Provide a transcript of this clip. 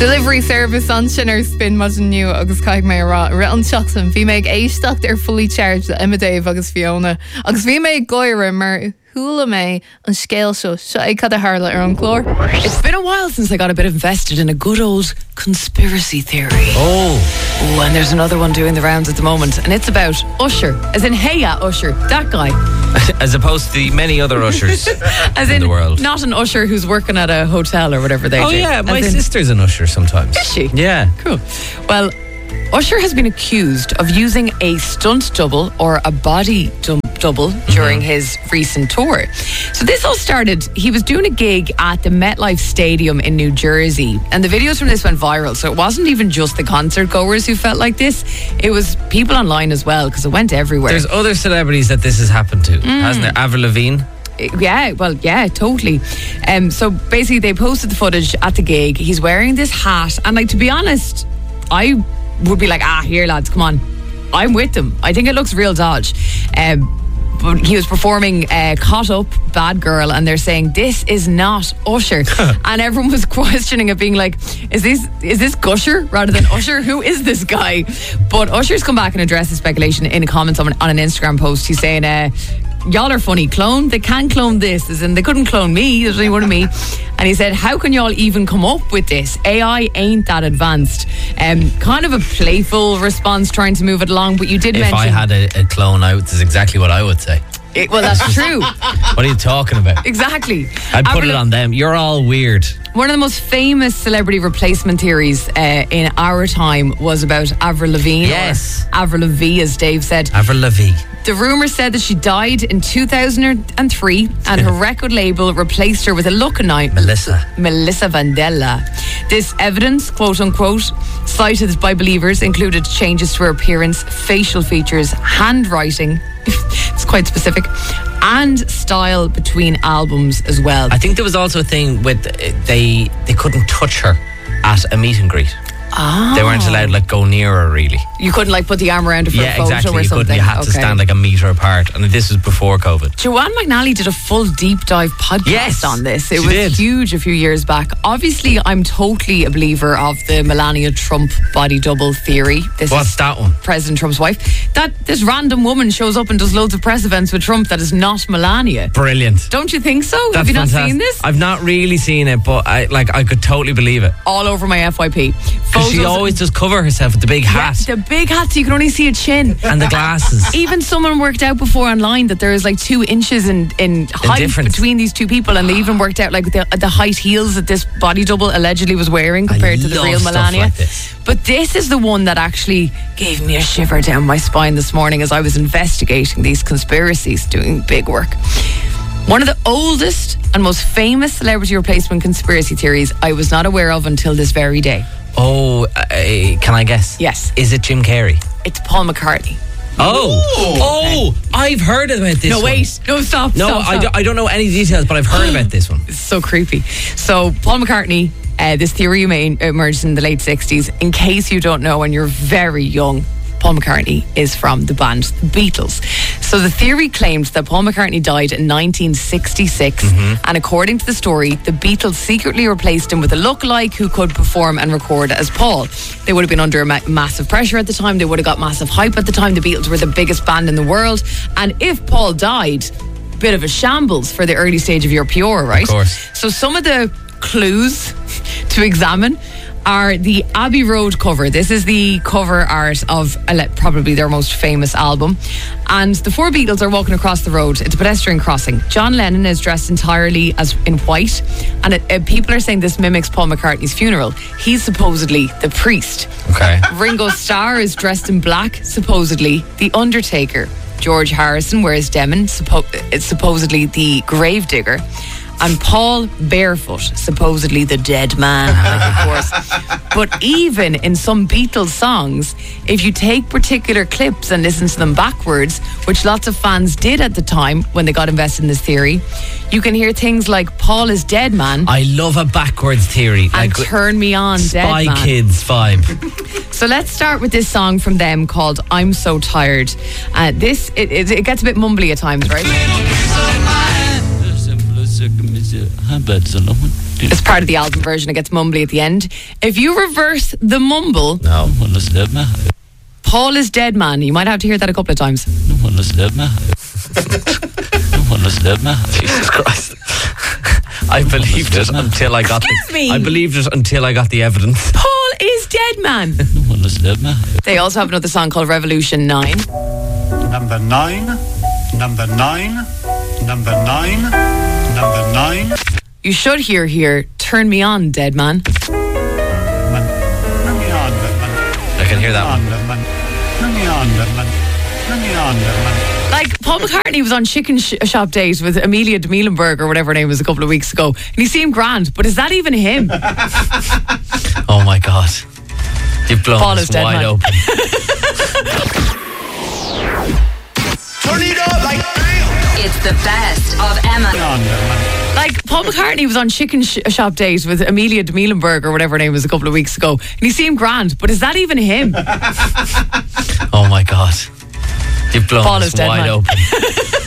Delivery service an sin ar spin mar nniu agus caiig mé rá ri an teachsan bhí méid éisteacht ar fully charged le Emma Dave agus Fiona agus bhí méid goire mar thula mé an scéal seo é cad a tharla ar an chlór. It's been a while since I got a bit invested in a good old conspiracy theory. Oh, and there's another one doing the rounds at the moment, and it's about Usher, as in Heya Usher, that guy. as opposed to the many other ushers As in the world. Not an usher who's working at a hotel or whatever they do. Oh yeah, my As in- sister's an usher sometimes. Is she? Yeah. Cool. Well, Usher has been accused of using a stunt double or a body double during his recent tour. So this all started, he was doing a gig at the MetLife Stadium in New Jersey, and the videos from this went viral. So it wasn't even just the concert goers who felt like this, it was people online as well, because it went everywhere. There's other celebrities that this has happened to, hasn't there? Avril Lavigne. Yeah, well, yeah, totally. So basically they posted the footage at the gig. He's wearing this hat, and like, to be honest, I would be like, here lads, come on, I'm with them. I think it looks real dodge. But he was performing Caught Up, Bad Girl, and they're saying this is not Usher. And everyone was questioning it, being like, is this Gusher rather than Usher? Who is this guy? But Usher's come back and addressed the speculation in a comment on an Instagram post. He's saying, y'all are funny. Clone? They can clone this. As in, they couldn't clone me. There's only one of me. And he said, how can y'all even come up with this? AI ain't that advanced. Kind of a playful response, trying to move it along. But you did mention... If I had a clone out, this is exactly what I would say. Well, that's true. What are you talking about? Exactly. I'd put it on them. You're all weird. One of the most famous celebrity replacement theories in our time was about Avril Lavigne. Yes. Or Avril Lavigne, as Dave said. Avril Lavigne. The rumour said that she died in 2003 and her record label replaced her with a lookalike, Melissa Vandella. This evidence, quote unquote, cited by believers included changes to her appearance, facial features, handwriting, it's quite specific, and style between albums as well. I think there was also a thing with they couldn't touch her at a meet and greet. Oh. They weren't allowed to go near her, really. You couldn't put the arm around her for a photo exactly. or You something. couldn't. You had to stand a metre apart, and this was before COVID. Joanne McNally did a full deep dive podcast on this. It was huge a few years back. Obviously, I'm totally a believer of the Melania Trump body double theory. What's that one? President Trump's wife. That this random woman shows up and does loads of press events with Trump that is not Melania. Brilliant. Don't you think so? That's Have you not fantastic. seen this? I've not really seen it, but I could totally believe it. All over my FYP. Because she always does cover herself with the big hat. Yeah, the big hat, so you can only see a chin. And the glasses. Even someone worked out before online that there is 2 inches in height difference between these two people, and they even worked out the height heels that this body double allegedly was wearing compared to the real Melania. Like this. But this is the one that actually gave me a shiver down my spine this morning as I was investigating these conspiracies, doing big work. One of the oldest and most famous celebrity replacement conspiracy theories I was not aware of until this very day. Oh, can I guess? Yes. Is it Jim Carrey? It's Paul McCartney. Oh, I've heard about this. No, one. wait. No, stop. No, stop. I don't know any details, but I've heard about this one. It's so creepy. So, Paul McCartney, this theory emerged in the late 60s. In case you don't know and you're very young, Paul McCartney is from the band The Beatles. So the theory claimed that Paul McCartney died in 1966, and according to the story, the Beatles secretly replaced him with a lookalike who could perform and record as Paul. They would have been under a massive pressure at the time. They would have got massive hype at the time. The Beatles were the biggest band in the world. And if Paul died, bit of a shambles for the early stage of your PR, right? Of course. So some of the clues to examine are the Abbey Road cover. This is the cover art of probably their most famous album. And the 4 Beatles are walking across the road. It's a pedestrian crossing. John Lennon is dressed entirely in white. And people are saying this mimics Paul McCartney's funeral. He's supposedly the priest. Okay. Ringo Starr is dressed in black, supposedly the Undertaker. George Harrison wears denim, supposedly the gravedigger. And Paul barefoot, supposedly the dead man, of course. But even in some Beatles songs, if you take particular clips and listen to them backwards, which lots of fans did at the time when they got invested in this theory, you can hear things like Paul is dead man. I love a backwards theory. And Turn Me On, Dead Man. Spy Kids vibe. So let's start with this song from them called I'm So Tired. It gets a bit mumbly at times, right? It's part of the album version. It gets mumbly at the end. If you reverse the mumble, No. Paul is dead man. You might have to hear that a couple of times. Jesus Christ. I believed it until I got Excuse me? I believed it until I got the evidence. Paul is dead man. They also have another song called Revolution 9. Number 9, number 9, number 9, number 9. You should hear here, Turn Me On, Dead Man. I can hear that one. Like, Paul McCartney was on Chicken Shop Days with Amelia de Meelenberg or whatever her name was a couple of weeks ago, and he seemed grand, but is that even him? Oh my God. You've blown Paul us is dead wide man. open. Turn it up like It's the best of Emma. Like, Paul McCartney was on Chicken Shop Days with Amelia de Meelenberg or whatever her name was a couple of weeks ago, and he seemed grand, but is that even him? Oh my God. You've blown Paul us is dead wide man. open.